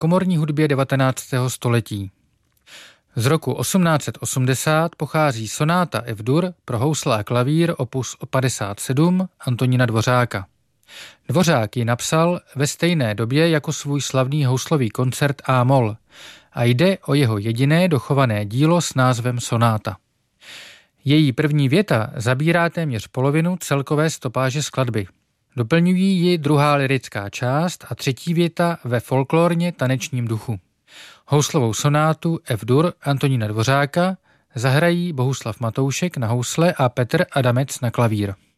komorní hudbě 19. století. Z roku 1880 pochází sonáta F-dur pro housle a klavír opus 57 Antonína Dvořáka. Dvořák ji napsal ve stejné době jako svůj slavný houslový koncert A-moll a jde o jeho jediné dochované dílo s názvem sonáta. Její první věta zabírá téměř polovinu celkové stopáže skladby. Doplňují ji druhá lyrická část a třetí věta ve folklorně tanečním duchu. Houslovou sonátu F-dur Antonína Dvořáka zahrají Bohuslav Matoušek na housle a Petr Adamec na klavír.